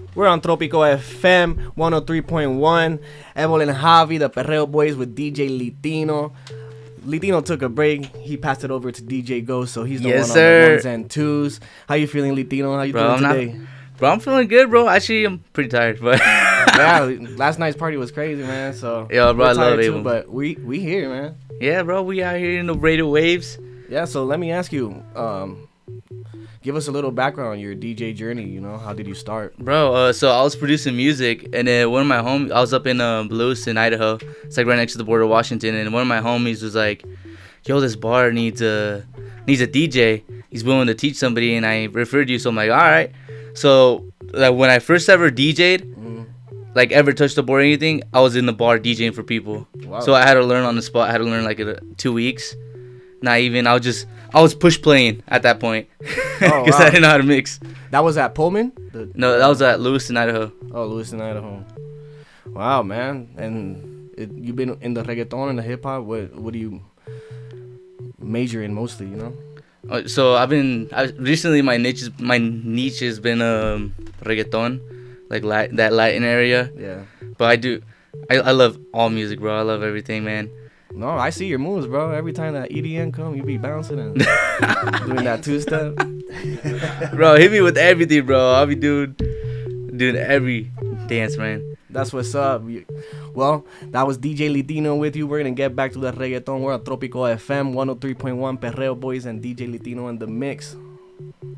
We're on Tropico FM 103.1. Evelyn and Javi, the Perreo Boys with DJ Litino. Litino took a break. He passed it over to DJ Ghost, so he's the one on the ones and twos. How you feeling, Litino? How you doing today? Bro, I'm feeling good, bro. Actually, I'm pretty tired, but yeah, last night's party was crazy, man. So yeah, bro, I love it too, but we here, man. Yeah, bro, we out here in the radio waves. Yeah, so let me ask you, give us a little background on your DJ journey. You know, how did you start, bro? So I was producing music, and then one of my homies, I was up in Lewiston, Idaho. It's like right next to the border of Washington, and one of my homies was like, "Yo, this bar needs a DJ. He's willing to teach somebody," and I referred you, so I'm like, "All right." So like when I first ever DJ'd, like ever touched a board or anything, I was in the bar DJing for people. Wow. So I had to learn on the spot. I had to learn like in 2 weeks. Not even. I was push playing at that point because I didn't know how to mix. That was at Pullman? No, that was at Lewiston, Idaho. Oh, Lewiston, Idaho. Wow, man. And you've been in the reggaeton and the hip hop. What do you major in mostly? You know. So recently my niche has been reggaeton, like that Latin area. Yeah. But I love all music, bro. I love everything, man. No, I see your moves, bro. Every time that EDM come, you be bouncing and doing that two-step. Bro, hit me with everything, bro. I'll be doing every dance, man. That's what's up. Well, that was DJ Litino with you. We're going to get back to the reggaeton. We're on Tropico FM 103.1, Perreo Boys and DJ Litino in the mix.